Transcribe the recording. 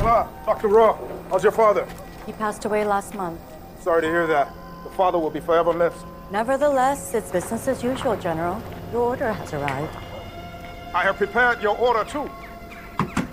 Dr. Raw, how's your father? He passed away last month. Sorry to hear that. The father will be forever missed. Nevertheless, it's business as usual, General. Your order has arrived. I have prepared your order, too.